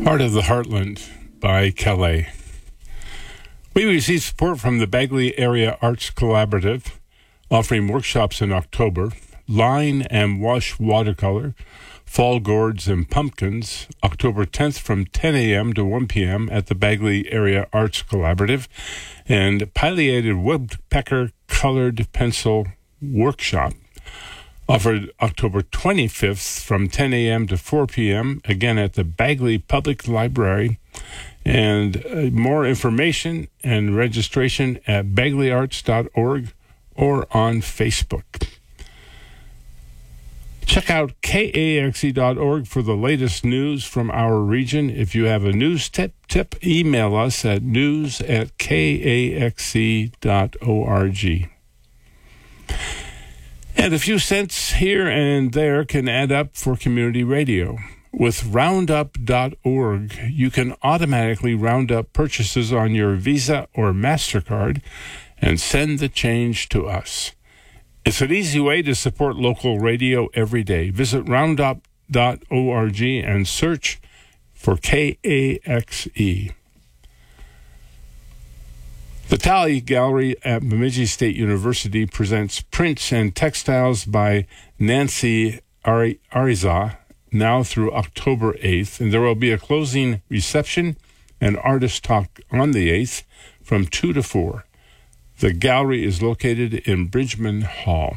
Heart of the Heartland by Calais. We received support from the Bagley Area Arts Collaborative, offering workshops in October, line and wash watercolor, fall gourds and pumpkins, October 10th from 10 a.m. to 1 p.m. at the Bagley Area Arts Collaborative, and pileated woodpecker colored pencil workshop, offered October 25th from 10 a.m. to 4 p.m., again at the Bagley Public Library. And more information and registration at bagleyarts.org or on Facebook. Check out kaxe.org for the latest news from our region. If you have a news tip, email us at news@kaxe.org. And a few cents here and there can add up for community radio. With roundup.org, you can automatically round up purchases on your Visa or MasterCard and send the change to us. It's an easy way to support local radio every day. Visit roundup.org and search for KAXE. The Talley Gallery at Bemidji State University presents Prints and Textiles by Nancy Ariza, now through October 8th, and there will be a closing reception and artist talk on the 8th from 2 to 4. The gallery is located in Bridgman Hall.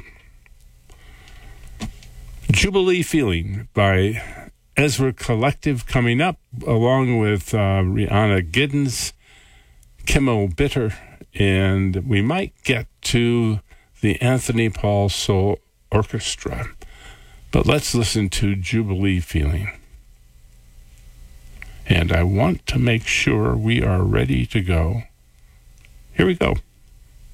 Jubilee Feeling by Ezra Collective coming up, along with Rihanna Giddens, Kimmel Bitter, and we might get to the Anthony Paul Soul Orchestra. But let's listen to Jubilee Feeling. And I want to make sure we are ready to go. Here we go.